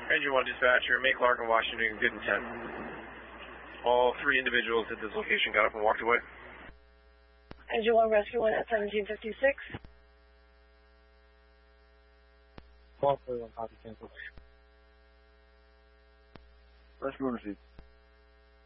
Ranger 1 dispatcher, make Larkin, Washington, good intent. All 3 individuals at this location got up and walked away. Ranger 1, rescue 1 at 1756. Call for 1 copy, cancel. Rescue 1 received.